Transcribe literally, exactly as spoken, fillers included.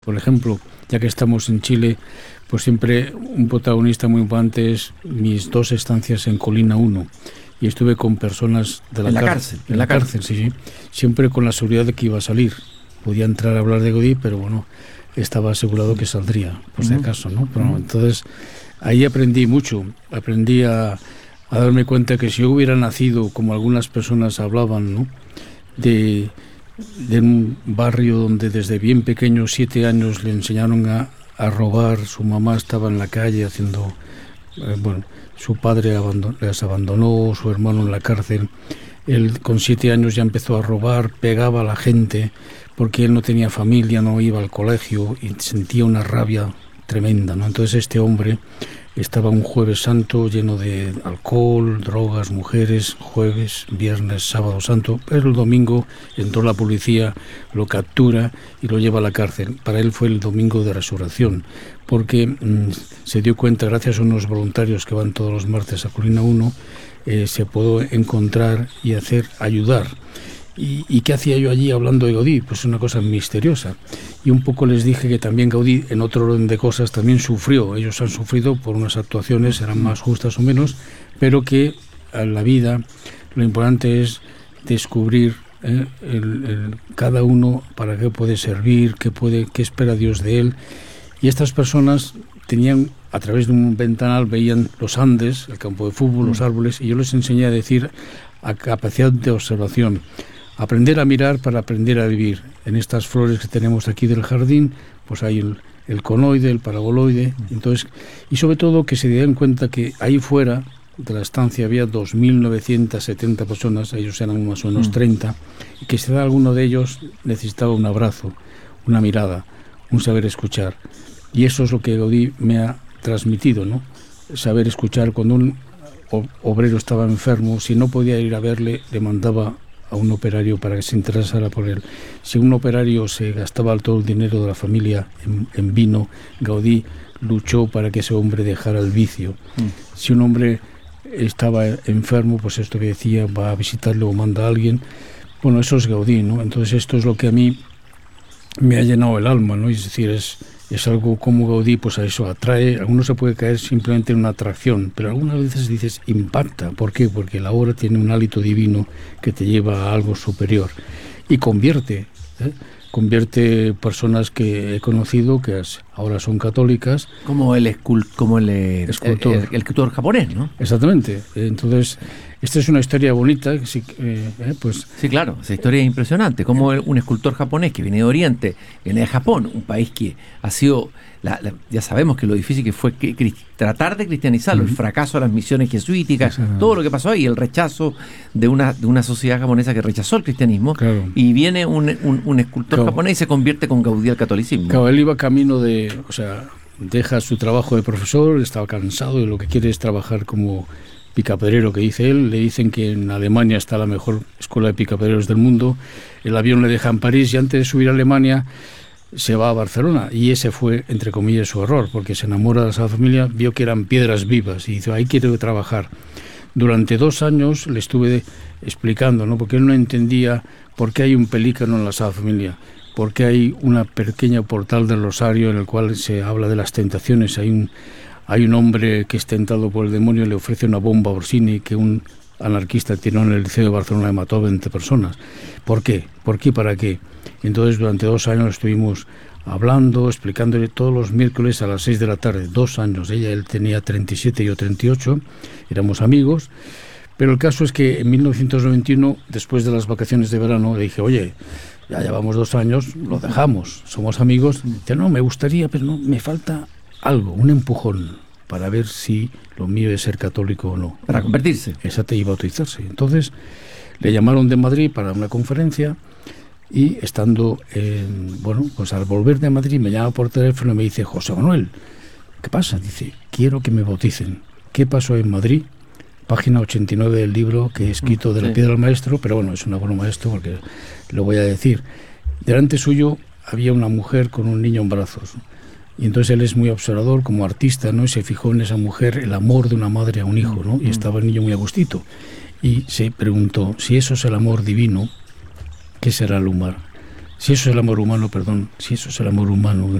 Por ejemplo, ya que estamos en Chile, pues siempre un protagonista muy importante es mis dos estancias en Colina uno. Y estuve con personas de la, en la car- cárcel. En la cárcel, sí, sí. Siempre con la seguridad de que iba a salir. Podía entrar a hablar de Gaudí, pero bueno, estaba asegurado que saldría, por si acaso, ¿no? Pero, uh-huh. Entonces, ahí aprendí mucho. Aprendí a, a darme cuenta que si yo hubiera nacido, como algunas personas hablaban, ¿no? De... de un barrio donde desde bien pequeño, siete años, le enseñaron a, a robar. Su mamá estaba en la calle haciendo, eh, bueno, su padre abandon, les abandonó, su hermano en la cárcel. Él con siete años ya empezó a robar, pegaba a la gente porque él no tenía familia, no iba al colegio y sentía una rabia tremenda, ¿no? Entonces este hombre estaba un jueves santo lleno de alcohol, drogas, mujeres, jueves, viernes, sábado santo, pero el domingo entró la policía, lo captura y lo lleva a la cárcel. Para él fue el domingo de resurrección, porque mmm, se dio cuenta, gracias a unos voluntarios que van todos los martes a Colina uno, eh, se pudo encontrar y hacer, ayudar. ¿Y, ¿Y qué hacía yo allí hablando de Gaudí? Pues una cosa misteriosa. Y un poco les dije que también Gaudí, en otro orden de cosas, también sufrió. Ellos han sufrido por unas actuaciones, eran más justas o menos, pero que en la vida lo importante es descubrir eh, el, el, cada uno para qué puede servir, qué, puede, qué espera Dios de él. Y estas personas tenían, a través de un ventanal, veían los Andes, el campo de fútbol, los árboles, y yo les enseñé a decir a capacidad de observación. Aprender a mirar para aprender a vivir. En estas flores que tenemos aquí del jardín, pues hay el, el conoide, el paraboloide, entonces, y sobre todo que se den cuenta que ahí fuera de la estancia había dos mil novecientas setenta personas, ellos eran más o menos treinta, y que si alguno de ellos necesitaba un abrazo, una mirada, un saber escuchar. Y eso es lo que Gaudí me ha transmitido, ¿no? Saber escuchar. Cuando un obrero estaba enfermo, si no podía ir a verle, le mandaba a un operario para que se interesara por él. Si un operario se gastaba todo el dinero de la familia en, en vino, Gaudí luchó para que ese hombre dejara el vicio. Mm. Si un hombre estaba enfermo, pues esto que decía, va a visitarle o manda a alguien. Bueno, eso es Gaudí, ¿no? Entonces esto es lo que a mí me ha llenado el alma, ¿no? Es decir, es, es algo como Gaudí, pues a eso atrae. Algunos se puede caer simplemente en una atracción, pero algunas veces dices, impacta. ¿Por qué? Porque la obra tiene un hálito divino que te lleva a algo superior y convierte, ¿eh? Convierte personas que he conocido que ahora son católicas. Como el, escul- como el, escultor. El, el, el escultor japonés, ¿no? Exactamente. Entonces, esta es una historia bonita. Sí, eh, pues... sí, claro, esa historia es impresionante. Como un escultor japonés que viene de Oriente, viene de Japón, un país que ha sido, la, la, ya sabemos que lo difícil que fue que, que, tratar de cristianizarlo, uh-huh. el fracaso de las misiones jesuíticas, uh-huh. todo lo que pasó ahí, el rechazo de una, de una sociedad japonesa que rechazó el cristianismo, claro. Y viene un, un, un escultor claro. japonés y se convierte con Gaudí al catolicismo. Claro, él iba camino de, o sea, deja su trabajo de profesor, estaba cansado y lo que quiere es trabajar como picapedrero, que dice él. Le dicen que en Alemania está la mejor escuela de picapedreros del mundo. El avión le deja en París y antes de subir a Alemania se va a Barcelona, y ese fue, entre comillas, su error, porque se enamora de esa familia, vio que eran piedras vivas y dice, ahí quiero trabajar. Durante dos años le estuve explicando, ¿no? Porque él no entendía por qué hay un pelícano en la Sagrada Familia, por qué hay una pequeña portal del Rosario en el cual se habla de las tentaciones. Hay un, hay un hombre que es tentado por el demonio, le ofrece una bomba a Orsini que un anarquista tiró en el liceo de Barcelona y mató a veinte personas. ¿Por qué? ¿Por qué y para qué? Entonces durante dos años estuvimos hablando, explicándole todos los miércoles a las seis de la tarde, dos años. Ella, él tenía treinta y siete y yo treinta y ocho, éramos amigos, pero el caso es que en mil novecientos noventa y uno, después de las vacaciones de verano, le dije, oye, ya llevamos dos años, lo dejamos, somos amigos. Dice, no, me gustaría, pero no, me falta algo, un empujón, para ver si lo mío es ser católico o no. Para convertirse. Exacto, y bautizarse. Entonces le llamaron de Madrid para una conferencia. Y estando, en, bueno, pues al volver de Madrid me llama por teléfono y me dice, José Manuel, ¿qué pasa? Dice, quiero que me bauticen. ¿Qué pasó en Madrid? Página ochenta y nueve del libro que he escrito de la piedra del maestro, pero bueno, es una broma esto porque lo voy a decir. Delante suyo había una mujer con un niño en brazos. Y entonces él es muy observador como artista, ¿no? Y se fijó en esa mujer, el amor de una madre a un hijo, ¿no? Y estaba el niño muy a gustito. Y se preguntó, si eso es el amor divino, ¿qué será el humano? Si eso es el amor humano, perdón, si eso es el amor humano,